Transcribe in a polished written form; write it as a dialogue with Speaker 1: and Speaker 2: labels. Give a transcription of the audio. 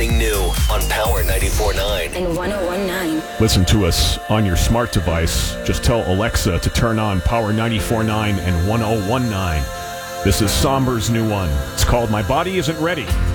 Speaker 1: Something new on Power 94.9
Speaker 2: and 101.9.
Speaker 3: Listen to us on your smart device. Just tell Alexa to turn on Power 94.9 and 101.9. This is Somber's new one. It's called My Body Isn't Ready.